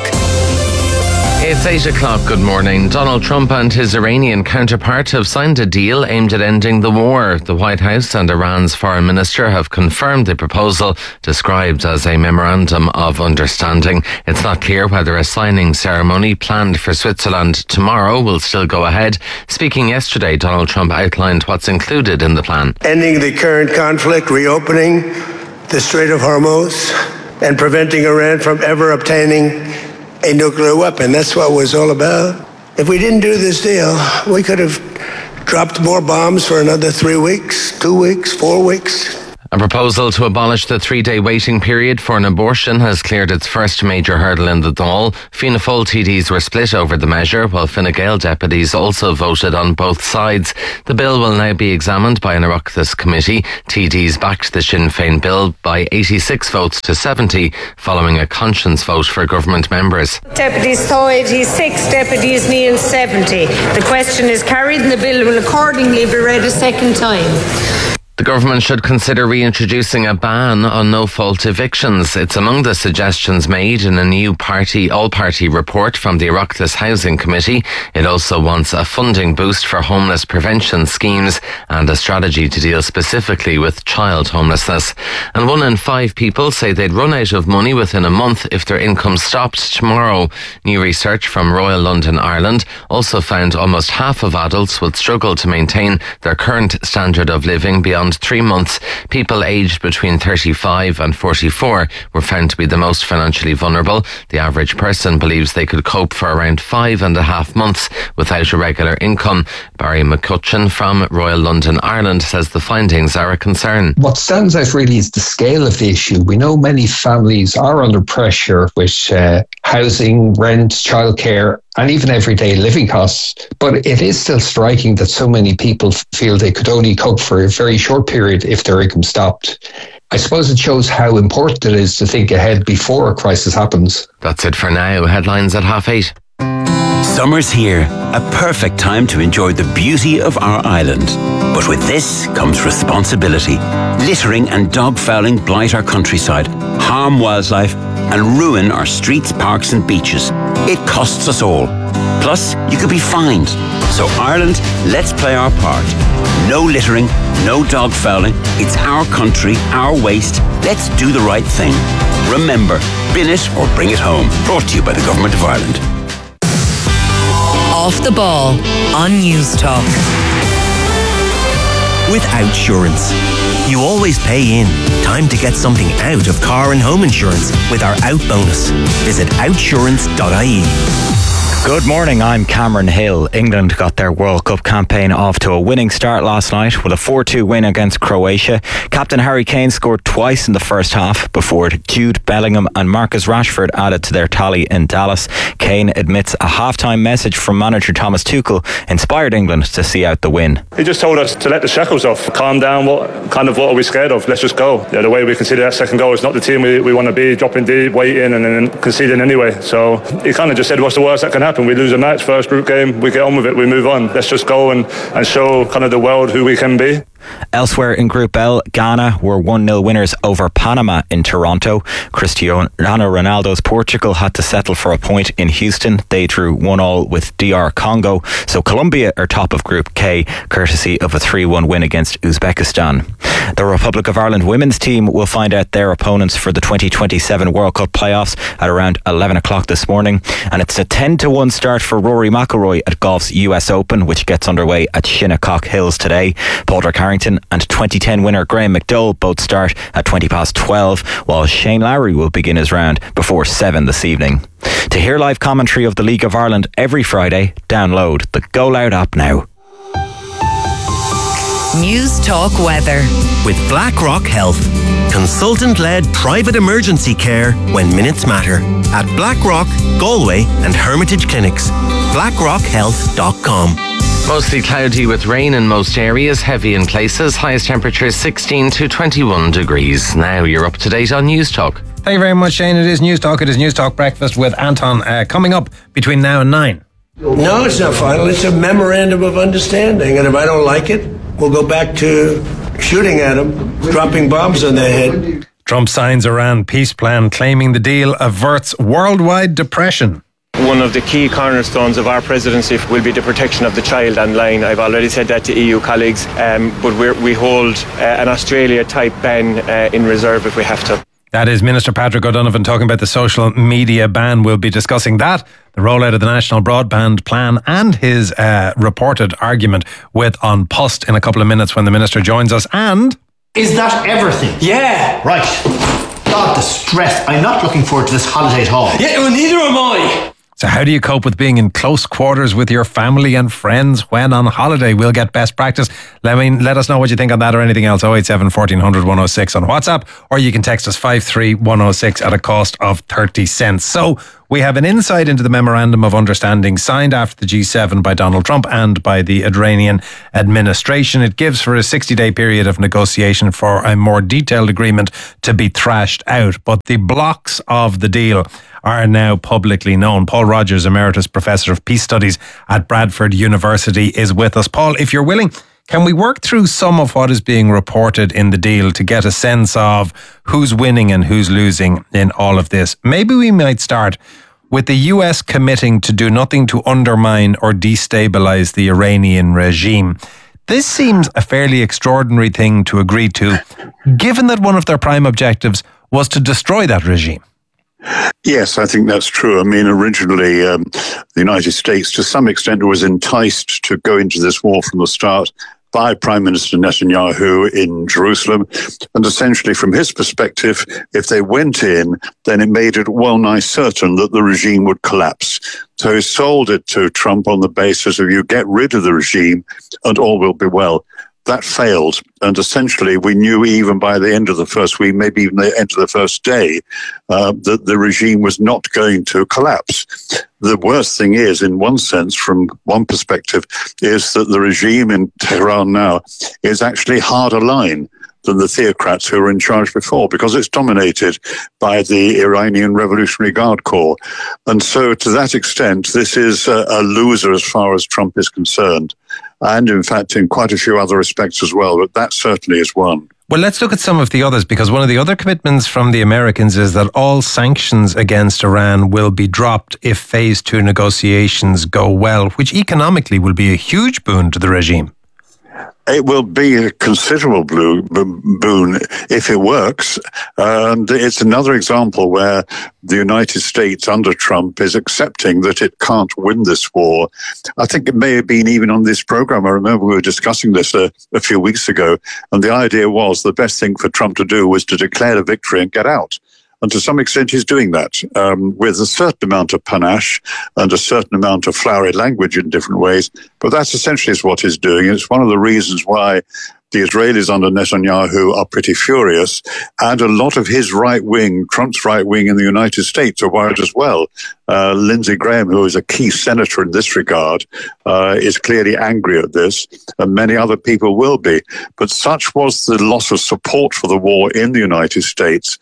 It's 8 o'clock. Good morning. Donald Trump and his Iranian counterpart have signed a deal aimed at ending the war. The White House and Iran's foreign minister have confirmed the proposal, described as a memorandum of understanding. It's not clear whether a signing ceremony planned for Switzerland tomorrow will still go ahead. Speaking yesterday, Donald Trump outlined what's included in the plan. Ending the current conflict, reopening the Strait of Hormuz, and preventing Iran from ever obtaining a nuclear weapon. That's what it was all about. If we didn't do this deal, we could have dropped more bombs for another 3 weeks, 2 weeks, 4 weeks. A proposal to abolish the 3-day waiting period for an abortion has cleared its first major hurdle in the Dáil. Fianna Fáil TDs were split over the measure, while Fine Gael deputies also voted on both sides. The bill will now be examined by an Oireachtas committee. TDs backed the Sinn Féin bill by 86 votes to 70, following a conscience vote for government members. Deputies saw 86, deputies Neil 70. The question is carried and the bill will accordingly be read a second time. The government should consider reintroducing a ban on no-fault evictions. It's among the suggestions made in a new all-party report from the Oireachtas Housing Committee. It also wants a funding boost for homeless prevention schemes and a strategy to deal specifically with child homelessness. And 1 in 5 people say they'd run out of money within a month if their income stopped tomorrow. New research from Royal London, Ireland, also found almost half of adults would struggle to maintain their current standard of living beyond 3 months. People aged between 35 and 44 were found to be the most financially vulnerable. The average person believes they could cope for around 5.5 months without a regular income. Barry McCutcheon from Royal London, Ireland, says the findings are a concern. What stands out really is the scale of the issue. We know many families are under pressure with housing, rent, childcare, and even everyday living costs. But it is still striking that so many people feel they could only cope for a very short period if their income stopped. I suppose it shows how important it is to think ahead before a crisis happens. That's it for now. Headlines at 8:30. Summer's here, a perfect time to enjoy the beauty of our island. But with this comes responsibility. Littering and dog fouling blight our countryside, harm wildlife, and ruin our streets, parks and beaches. It costs us all. Plus, you could be fined. So Ireland, let's play our part. No littering, no dog fouling. It's our country, our waste. Let's do the right thing. Remember, bin it or bring it home. Brought to you by the Government of Ireland. Off the Ball on News Talk. With Outsurance. You always pay in. Time to get something out of car and home insurance with our Out bonus. Visit outsurance.ie. Good morning, I'm Cameron Hill. England got their World Cup campaign off to a winning start last night with a 4-2 win against Croatia. Captain Harry Kane scored twice in the first half before Jude Bellingham and Marcus Rashford added to their tally in Dallas. Kane admits a half-time message from manager Thomas Tuchel inspired England to see out the win. He just told us to let the shackles off, calm down, what are we scared of? Let's just go. Yeah, the way we conceded that second goal is not the team we want to be, dropping deep, waiting and then conceding anyway. So he kind of just said, what's the worst that can happen? We lose a match, first group game, we get on with it, we move on. Let's just go and show kind of the world who we can be. Elsewhere in Group L, Ghana were 1-0 winners over Panama in Toronto. Cristiano Ronaldo's Portugal had to settle for a point in Houston. They drew 1-1 with DR Congo. So Colombia are top of Group K, courtesy of a 3-1 win against Uzbekistan. The Republic of Ireland women's team will find out their opponents for the 2027 World Cup playoffs at around 11 o'clock this morning. And it's a 10-1 start for Rory McIlroy at golf's US Open, which gets underway at Shinnecock Hills today. Padraig Harrington and 2010 winner Graham McDowell both start at 12:20, while Shane Lowry will begin his round before 7 this evening. To hear live commentary of the League of Ireland every Friday, download the Go Loud app now. News Talk Weather. With BlackRock Health. Consultant-led private emergency care when minutes matter. At BlackRock, Galway and Hermitage Clinics. BlackRockHealth.com. Mostly cloudy with rain in most areas, heavy in places. Highest temperatures 16 to 21 degrees. Now you're up to date on News Talk. Thank you very much, Shane. It is News Talk. It is News Talk Breakfast with Anton coming up between now and 9. No, it's not final. It's a memorandum of understanding. And if I don't like it, we'll go back to shooting at them, dropping bombs on their head. Trump signs Iran peace plan, claiming the deal averts worldwide depression. One of the key cornerstones of our presidency will be the protection of the child online. I've already said that to EU colleagues, but we hold an Australia-type ban in reserve if we have to. That is Minister Patrick O'Donovan talking about the social media ban. We'll be discussing that, the rollout of the National Broadband Plan, and his reported argument with An Post in a couple of minutes when the Minister joins us. And... Is that everything? Yeah! Right. God, the stress. I'm not looking forward to this holiday at all. Yeah, well, neither am I. So how do you cope with being in close quarters with your family and friends when on holiday? We'll get best practice. Let us know what you think on that or anything else. 087 1400 106 on WhatsApp, or you can text us 53106 at a cost of 30 cents. So we have an insight into the Memorandum of Understanding signed after the G7 by Donald Trump and by the Iranian administration. It gives for a 60-day period of negotiation for a more detailed agreement to be thrashed out. But the blocks of the deal are now publicly known. Paul Rogers, Emeritus Professor of Peace Studies at Bradford University, is with us. Paul, if you're willing, can we work through some of what is being reported in the deal to get a sense of who's winning and who's losing in all of this? Maybe we might start with the US committing to do nothing to undermine or destabilize the Iranian regime. This seems a fairly extraordinary thing to agree to, given that one of their prime objectives was to destroy that regime. Yes, I think that's true. I mean, originally, the United States, to some extent, was enticed to go into this war from the start by Prime Minister Netanyahu in Jerusalem. And essentially, from his perspective, if they went in, then it made it well nigh certain that the regime would collapse. So he sold it to Trump on the basis of you get rid of the regime and all will be well. That failed. And essentially, we knew even by the end of the first week, maybe even the end of the first day, that the regime was not going to collapse. The worst thing is, in one sense, from one perspective, is that the regime in Tehran now is actually harder line than the theocrats who were in charge before, because it's dominated by the Iranian Revolutionary Guard Corps. And so to that extent, this is a loser as far as Trump is concerned. And in fact, in quite a few other respects as well, but that certainly is one. Well, let's look at some of the others, because one of the other commitments from the Americans is that all sanctions against Iran will be dropped if phase 2 negotiations go well, which economically will be a huge boon to the regime. It will be a considerable boon if it works. And it's another example where the United States under Trump is accepting that it can't win this war. I think it may have been even on this program. I remember we were discussing this a few weeks ago. And the idea was the best thing for Trump to do was to declare a victory and get out. And to some extent, he's doing that with a certain amount of panache and a certain amount of flowery language in different ways. But that's essentially what he's doing. It's one of the reasons why the Israelis under Netanyahu are pretty furious. And a lot of his right wing, Trump's right wing in the United States are worried as well. Lindsey Graham, who is a key senator in this regard, is clearly angry at this, and many other people will be. But such was the loss of support for the war in the United States.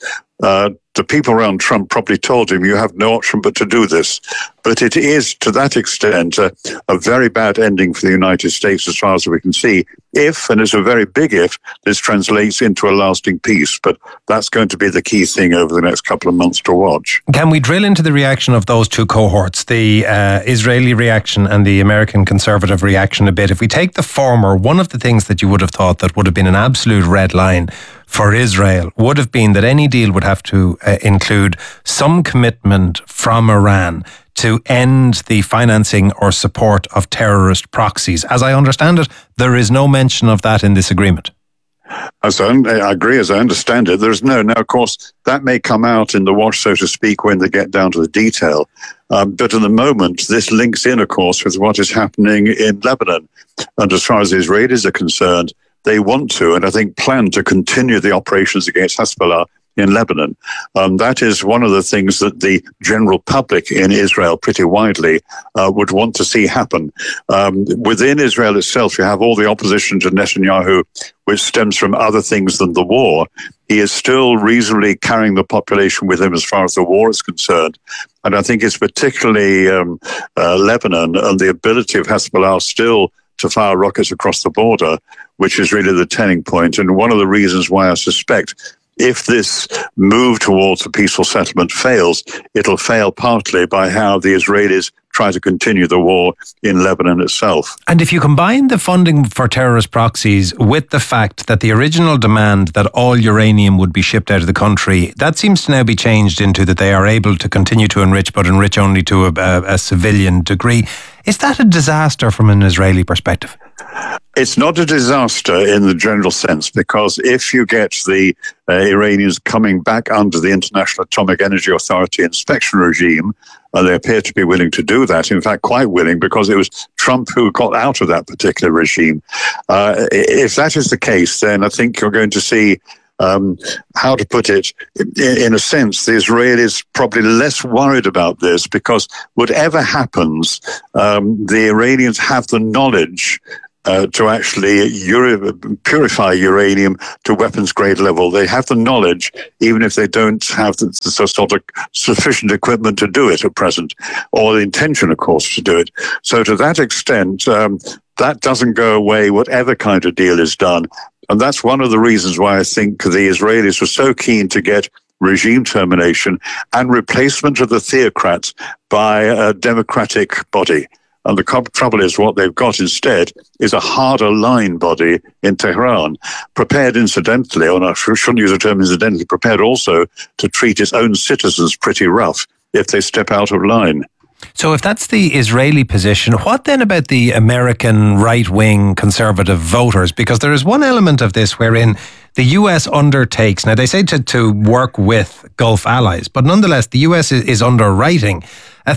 The people around Trump probably told him, you have no option but to do this. But it is, to that extent, a very bad ending for the United States as far as we can see, if, and it's a very big if, this translates into a lasting peace. But that's going to be the key thing over the next couple of months to watch. Can we drill into the reaction of those two cohorts, the Israeli reaction and the American conservative reaction a bit? If we take the former, one of the things that you would have thought that would have been an absolute red line for Israel would have been that any deal would have to include some commitment from Iran to end the financing or support of terrorist proxies. As I understand it, there is no mention of that in this agreement. I agree, as I understand it. There's no. Now, of course, that may come out in the wash, so to speak, when they get down to the detail. But at the moment, this links in, of course, with what is happening in Lebanon. And as far as the Israelis are concerned, they want to, and I think plan to continue the operations against Hezbollah in Lebanon. That is one of the things that the general public in Israel pretty widely would want to see happen. Within Israel itself, you have all the opposition to Netanyahu, which stems from other things than the war. He is still reasonably carrying the population with him as far as the war is concerned. And I think it's particularly Lebanon and the ability of Hezbollah still to fire rockets across the border, which is really the turning point. And one of the reasons why I suspect if this move towards a peaceful settlement fails, it'll fail partly by how the Israelis try to continue the war in Lebanon itself. And if you combine the funding for terrorist proxies with the fact that the original demand that all uranium would be shipped out of the country, that seems to now be changed into that they are able to continue to enrich, but enrich only to a civilian degree. Is that a disaster from an Israeli perspective? It's not a disaster in the general sense, because if you get the Iranians coming back under the International Atomic Energy Authority inspection regime, they appear to be willing to do that, in fact, quite willing, because it was Trump who got out of that particular regime. If that is the case, then I think you're going to see how to put it, in a sense, the Israelis probably less worried about this, because whatever happens, the Iranians have the knowledge to actually purify uranium to weapons grade level. They have the knowledge, even if they don't have the sort of sufficient equipment to do it at present, or the intention, of course, to do it. So to that extent, that doesn't go away, whatever kind of deal is done. And that's one of the reasons why I think the Israelis were so keen to get regime termination and replacement of the theocrats by a democratic body. And the trouble is, what they've got instead is a harder line body in Tehran, prepared incidentally, or I shouldn't use the term incidentally, prepared also to treat its own citizens pretty rough if they step out of line. So if that's the Israeli position, what then about the American right-wing conservative voters? Because there is one element of this wherein the US undertakes, now they say to work with Gulf allies, but nonetheless the US is underwriting a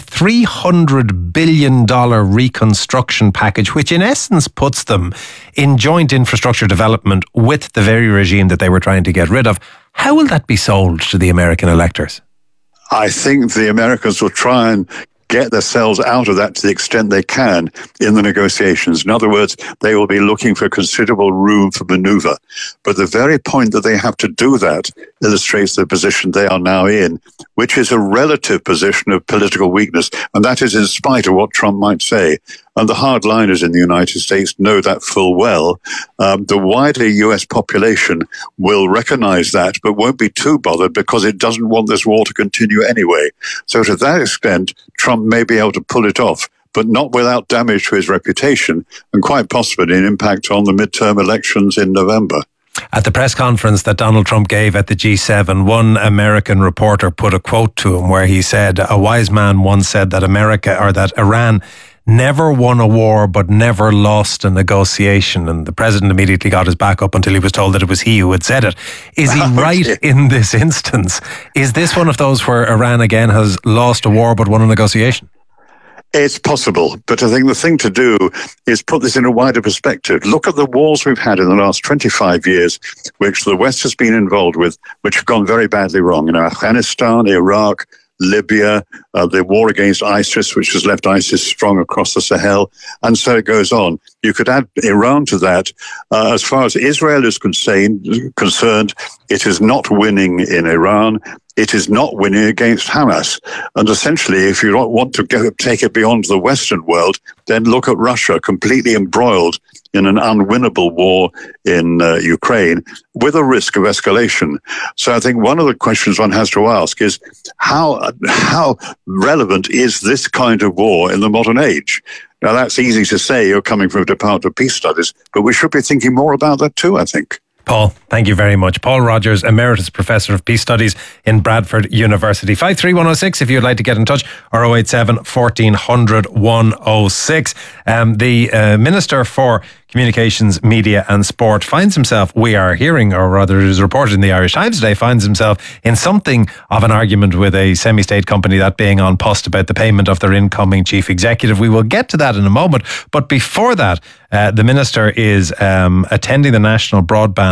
$300 billion reconstruction package, which in essence puts them in joint infrastructure development with the very regime that they were trying to get rid of. How will that be sold to the American electors? I think the Americans will try and get themselves out of that to the extent they can in the negotiations. In other words, they will be looking for considerable room for maneuver. But the very point that they have to do that illustrates the position they are now in, which is a relative position of political weakness. And that is in spite of what Trump might say. And the hardliners in the United States know that full well. The wider US population will recognize that, but won't be too bothered because it doesn't want this war to continue anyway. So to that extent, Trump may be able to pull it off, but not without damage to his reputation and quite possibly an impact on the midterm elections in November. At the press conference that Donald Trump gave at the G7, one American reporter put a quote to him where he said, a wise man once said that that Iran never won a war but never lost a negotiation. And the president immediately got his back up until he was told that it was he who had said it. Is he right in this instance? Is this one of those where Iran again has lost a war but won a negotiation? It's possible, but I think the thing to do is put this in a wider perspective. Look at the wars we've had in the last 25 years, which the West has been involved with, which have gone very badly wrong. Afghanistan, Iraq, Libya, the war against ISIS, which has left ISIS strong across the Sahel, and so it goes on. You could add Iran to that. As far as Israel is concerned, it is not winning in Iran. It is not winning against Hamas. And essentially, if you want to take it beyond the Western world, then look at Russia, completely embroiled in an unwinnable war in Ukraine with a risk of escalation. So I think one of the questions one has to ask is how relevant is this kind of war in the modern age? Now, that's easy to say. You're coming from a Department of Peace Studies, but we should be thinking more about that too, I think. Paul, thank you very much. Paul Rogers, Emeritus Professor of Peace Studies in Bradford University. 53106 if you'd like to get in touch, or 087 1400 106. The Minister for Communications, Media and Sport finds himself, we are hearing, or rather it is reported in the Irish Times today, finds himself in something of an argument with a semi-state company, that being An Post, about the payment of their incoming chief executive. We will get to that in a moment. But before that, the Minister is attending the National Broadband Plan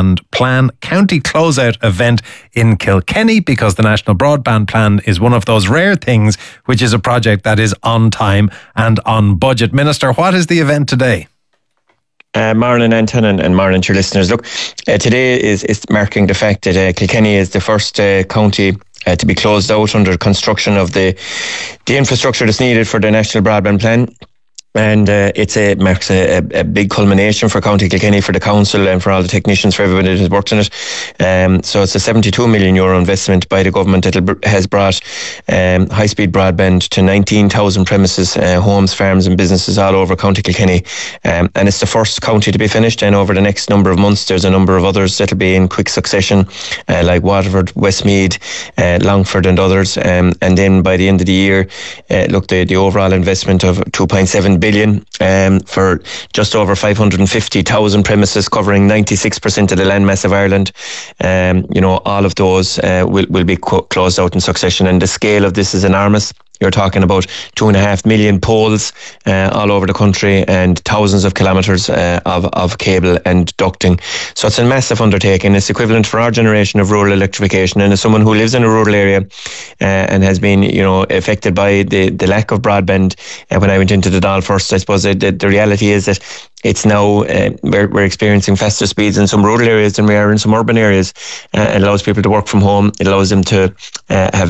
WAN county closeout event in Kilkenny, because the National Broadband Plan is one of those rare things which is a project that is on time and on budget. Minister, what is the event today? Marlon, Anton and Marlon to your listeners. Look, today is marking the fact that Kilkenny is the first county to be closed out under construction of the infrastructure that's needed for the National Broadband Plan. And it marks a big culmination for County Kilkenny, for the council and for all the technicians, for everybody that has worked on it. So it's a €72 million investment by the government that has brought high-speed broadband to 19,000 premises, homes, farms and businesses all over County Kilkenny. And it's the first county to be finished, and over the next number of months there's a number of others that'll be in quick succession, like Waterford, Westmeath, Longford and others. And then by the end of the year, the overall investment of 2.7 billion for just over 550,000 premises, covering 96% of the landmass of Ireland. All of those will be closed out in succession, and the scale of this is enormous. You're talking about 2.5 million poles all over the country and thousands of kilometres of cable and ducting. So it's a massive undertaking. It's equivalent for our generation of rural electrification. And as someone who lives in a rural area and has been, affected by the lack of broadband, when I went into the Dáil first, I suppose the reality is that it's now we're experiencing faster speeds in some rural areas than we are in some urban areas. It allows people to work from home. It allows them to have